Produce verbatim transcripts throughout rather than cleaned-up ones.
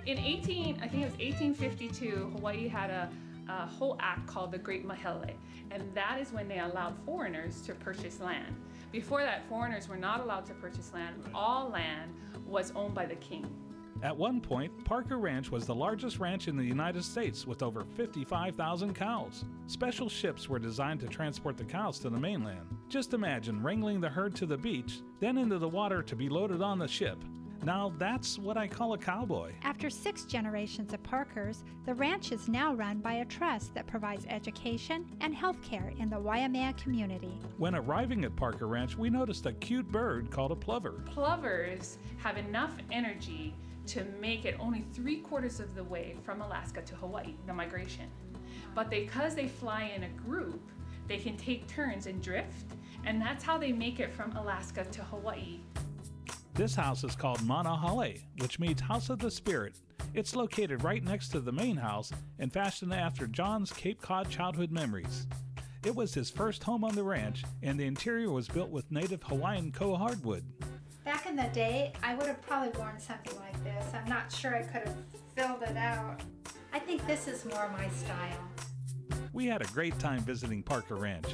In eighteen, I think it was eighteen fifty-two, Hawaii had a, a whole act called the Great Mahele, and that is when they allowed foreigners to purchase land. Before that, foreigners were not allowed to purchase land. All land was owned by the king. At one point, Parker Ranch was the largest ranch in the United States with over fifty-five thousand cows. Special ships were designed to transport the cows to the mainland. Just imagine wrangling the herd to the beach, then into the water to be loaded on the ship. Now that's what I call a cowboy. After six generations of Parkers, the ranch is now run by a trust that provides education and health care in the Waimea community. When arriving at Parker Ranch, we noticed a cute bird called a plover. Plovers have enough energy to make it only three quarters of the way from Alaska to Hawaii, the migration. But because they fly in a group, they can take turns and drift, and that's how they make it from Alaska to Hawaii. This house is called Manahale, which means House of the Spirit. It's located right next to the main house and fashioned after John's Cape Cod childhood memories. It was his first home on the ranch, and the interior was built with native Hawaiian koa hardwood. Back in the day, I would have probably worn something like this. I'm not sure I could have filled it out. I think this is more my style. We had a great time visiting Parker Ranch.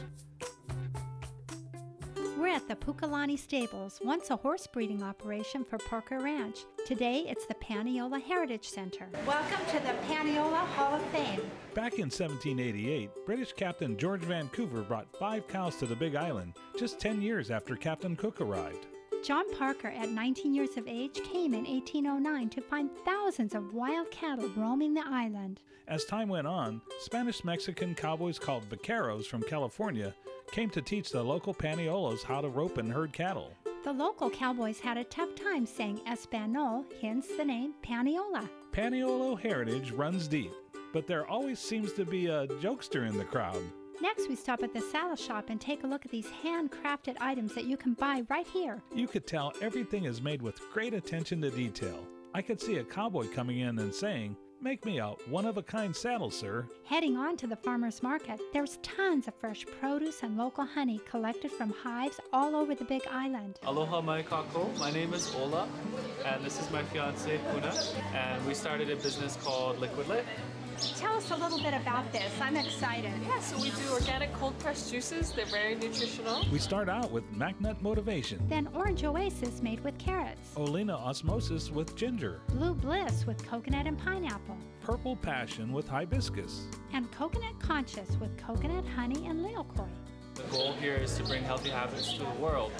We're at the Pukalani Stables, once a horse breeding operation for Parker Ranch. Today, it's the Paniyola Heritage Center. Welcome to the Paniyola Hall of Fame. Back in seventeen eighty-eight, British Captain George Vancouver brought five cows to the Big Island, just ten years after Captain Cook arrived. John Parker, at nineteen years of age, came in eighteen oh nine to find thousands of wild cattle roaming the island. As time went on, Spanish-Mexican cowboys called vaqueros from California came to teach the local Paniolas how to rope and herd cattle. The local cowboys had a tough time saying Espanol, hence the name Paniola. Paniolo heritage runs deep, but there always seems to be a jokester in the crowd. Next, we stop at the saddle shop and take a look at these handcrafted items that you can buy right here. You could tell everything is made with great attention to detail. I could see a cowboy coming in and saying, "Make me a one-of-a-kind saddle, sir." Heading on to the farmer's market, there's tons of fresh produce and local honey collected from hives all over the Big Island. Aloha mai kako. My name is Ola, and this is my fiance Puna, and we started a business called Liquid Lit. Tell us a little bit about this. I'm excited. Yeah, so we do organic cold pressed juices. They're very nutritional. We start out with Macnut Motivation, Then Orange Oasis made with carrots. Olina Osmosis with ginger, Blue Bliss with coconut and pineapple. Purple Passion with hibiscus. And Coconut Conscious with coconut, honey, and leokoi. The goal here is to bring healthy habits to the world,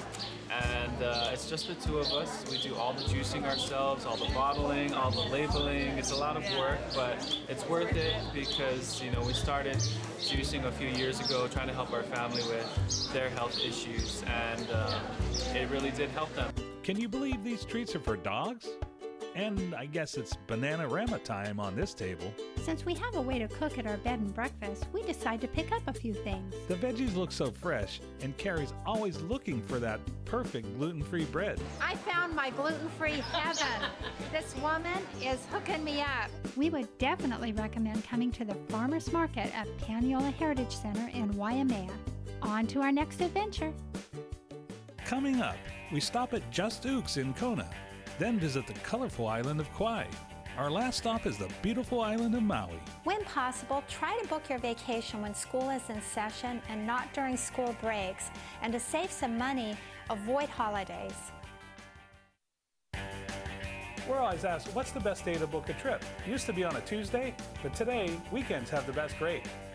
and uh, it's just the two of us. We do all the juicing ourselves, all the bottling, all the labeling. It's a lot of work, but it's worth it because, you know, we started juicing a few years ago, trying to help our family with their health issues, and uh, it really did help them. Can you believe these treats are for dogs? And I guess it's Bananarama time on this table. Since we have a way to cook at our bed and breakfast, we decide to pick up a few things. The veggies look so fresh, and Carrie's always looking for that perfect gluten-free bread. I found my gluten-free heaven. This woman is hooking me up. We would definitely recommend coming to the farmer's market at Paniyola Heritage Center in Waimea. On to our next adventure. Coming up, we stop at Just Ooks in Kona, then visit the colorful island of Kauai. Our last stop is the beautiful island of Maui. When possible, try to book your vacation when school is in session and not during school breaks. And to save some money, avoid holidays. We're always asked, what's the best day to book a trip? It used to be on a Tuesday, but today, weekends have the best rate.